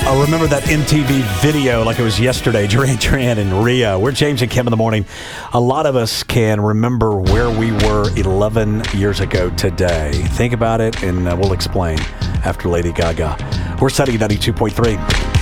I remember that MTV video like it was yesterday, Duran Duran in Rio. We're James and Kim in the morning. A lot of us can remember where we were 11 years ago today. Think about it, and we'll explain after Lady Gaga. We're setting 92.3.